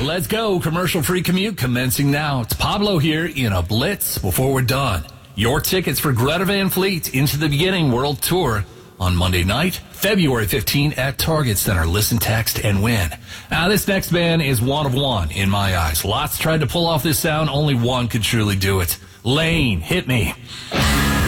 Let's go. Commercial-free commute commencing now. It's Pablo here in a blitz before we're done. Your tickets for Greta Van Fleet Into the Beginning World Tour on Monday night, February 15 at Target Center. Listen, text, and win. Now, this next band is one of one in my eyes. Lots tried to pull off this sound. Only one could truly do it. Lane, hit me.